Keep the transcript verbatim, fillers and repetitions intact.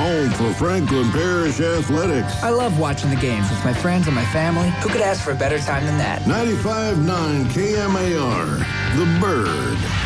home for Franklin Parish Athletics. I love watching the games with my friends and my family. Who could ask for a better time than that? ninety-five point nine K M A R, The Bird.